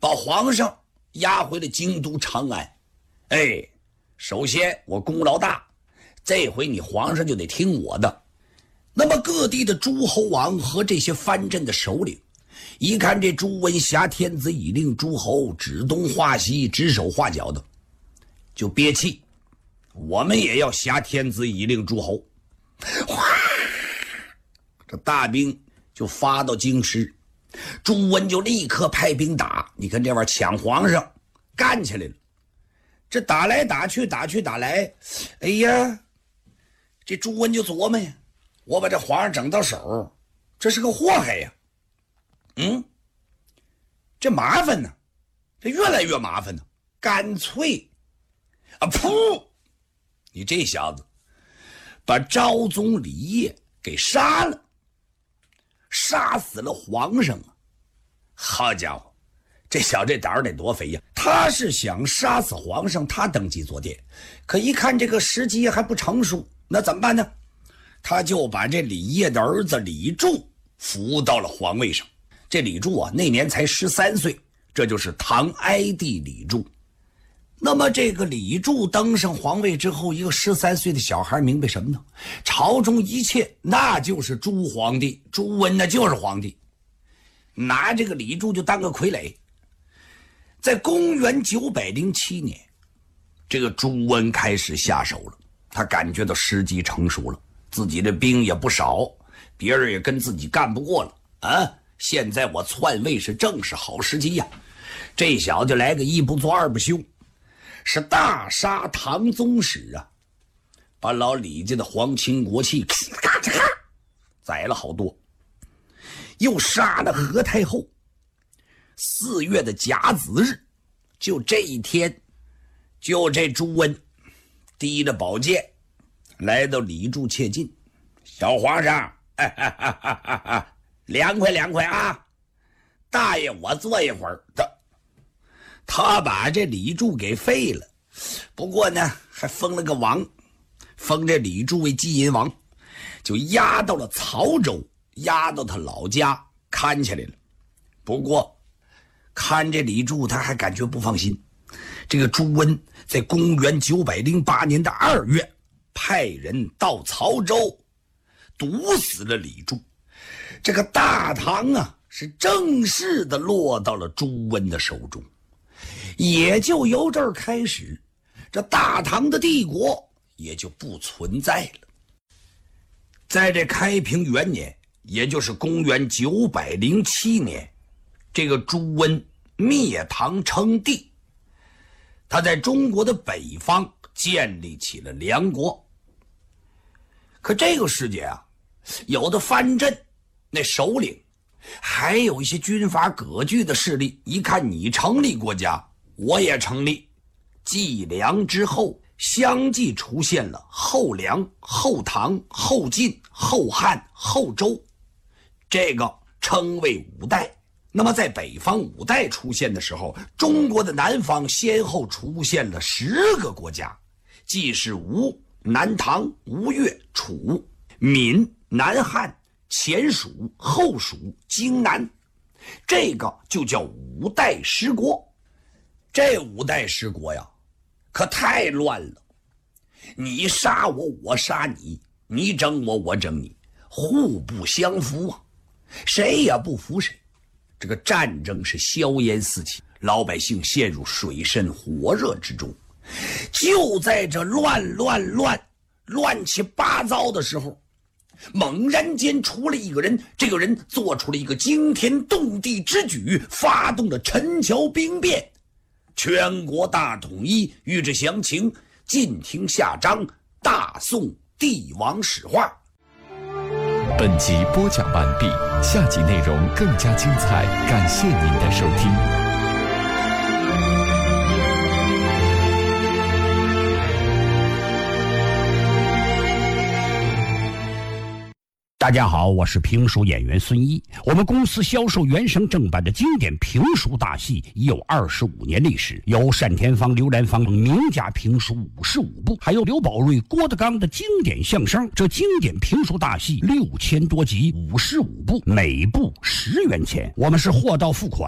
把皇上押回了京都长安。哎，首先我功劳大，这回你皇上就得听我的。那么各地的诸侯王和这些藩镇的首领一看这朱温挟天子以令诸侯，指东画西，指手画脚的，就憋气，我们也要挟天子以令诸侯。哗，这大兵就发到京师，朱温就立刻派兵打。你看这玩意儿抢皇上，干起来了。这打来打去，打去打来，哎呀，这朱温就琢磨呀，我把这皇上整到手，这是个祸害呀。这麻烦呢，这越来越麻烦呢。干脆噗，你这小子把昭宗李晔给杀了，杀死了皇上啊！好家伙，这小子胆儿得多肥呀！他是想杀死皇上，他登基做殿，可一看这个时机还不成熟，那怎么办呢？他就把这李晔的儿子李柱扶到了皇位上。这李柱啊，那年才13岁，这就是唐哀帝李柱。那么这个李柱登上皇位之后，一个13岁的小孩明白什么呢？朝中一切那就是朱皇帝，朱温那就是皇帝，拿这个李柱就当个傀儡。在公元907年，这个朱温开始下手了，他感觉到时机成熟了，自己的兵也不少，别人也跟自己干不过了啊！现在我篡位是正是好时机呀！这小子来个一不做二不休，是大杀唐宗室啊，把老李家的皇亲国戚咔嚓咔宰了好多，又杀了何太后。4月的甲子日，就这一天，就这朱温提着宝剑来到李柱切近，小皇上，凉快凉快啊！大爷我坐一会儿。他把这李柱给废了，不过呢还封了个王，封这李柱为济阴王，就押到了曹州，押到他老家看起来了。不过看这李柱他还感觉不放心，这个朱温在公元908年的2月派人到曹州毒死了李柱，这个大唐啊是正式的落到了朱温的手中。也就由这儿开始，这大唐的帝国也就不存在了。在这开平元年，也就是公元907年，这个朱温灭唐称帝，他在中国的北方建立起了梁国。可这个世界啊，有的藩镇那首领，还有一些军阀割据的势力，一看你成立国家，我也成立。继梁之后，相继出现了后梁、后唐、后晋、后汉、后周，这个称为五代。那么在北方五代出现的时候，中国的南方先后出现了10个国家，即是吴、南唐、吴越、楚、闽、南汉、前蜀、后蜀、荆南，这个就叫五代十国。这五代十国呀，可太乱了，你杀我，我杀你，你整我，我整你，互不相服啊，谁也不服谁。这个战争是硝烟四起，老百姓陷入水深火热之中。就在这乱七八糟的时候，猛然间出了一个人，这个人做出了一个惊天动地之举，发动了陈桥兵变，全国大统一。欲知详情，敬听下章大宋帝王史话。 本集播讲完毕，下集内容更加精彩，感谢您的收听。 大家好，我是评书演员孙一。我们公司销售原声正版的经典评书大戏已有25年历史，有单田芳、刘兰芳名家评书55部，还有刘宝瑞、郭德纲的经典相声。这经典评书大戏6000多集，55部，每部10元钱。我们是货到付款。